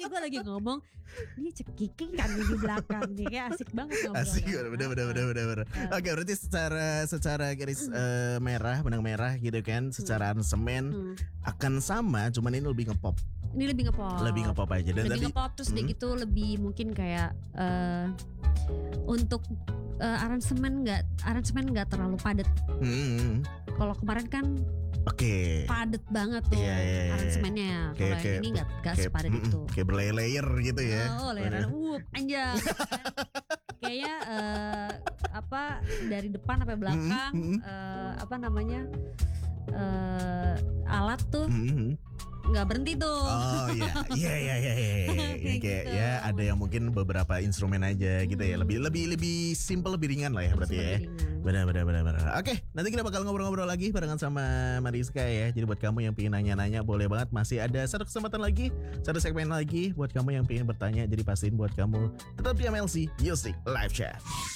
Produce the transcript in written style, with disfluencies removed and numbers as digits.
gue lagi ngomong, ini cekiking kan di belakang nih, kayak asik banget ngobrol. Asik, bener. Oke, berarti secara garis merah, benang merah gitu kan, secara aransemen akan sama, cuman ini lebih ngepop. Ini lebih ngepop aja. Dan lebih tadi, ngepop terus dia gitu lebih mungkin kayak untuk aransemen nggak terlalu padat. Kalau kemarin kan padet banget tuh aransemennya. Kalau yang ini nggak sepadat itu. Kayak berlayer gitu ya. Oh, layeran panjang. Kayaknya dari depan sampai belakang alat tuh nggak berhenti tuh. Oh iya. Kayak gitu. ya ada yang mungkin beberapa instrumen aja gitu ya. Lebih simple, lebih ringan lah ya berarti ya. Benar. Oke, nanti kita bakal ngobrol-ngobrol lagi barengan sama Mariska ya. Jadi buat kamu yang pengen nanya-nanya boleh banget, masih ada satu kesempatan lagi, satu segmen lagi buat kamu yang pengen bertanya. Jadi pastiin buat kamu tetap di MLC Music Live Chat.